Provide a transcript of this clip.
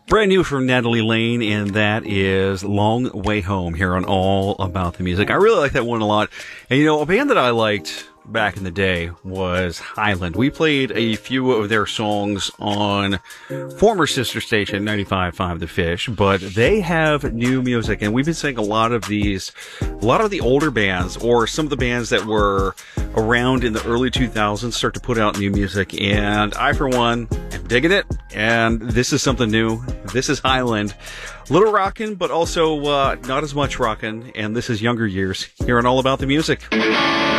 Brand new from Natalie Lane, and that is Long Way Home here on All About the Music. I really like that one a lot. And, you know, a band that I liked back in the day was Highland. We played a few of their songs on former sister station 95.5 The Fish, but they have new music, and we've been saying a lot of the older bands, or some of the bands that were around in the early 2000s, start to put out new music, and I, for one, am digging it, and this is something new. This is Highland. A little rockin', but also not as much rockin', and this is Younger Years here on All About the Music.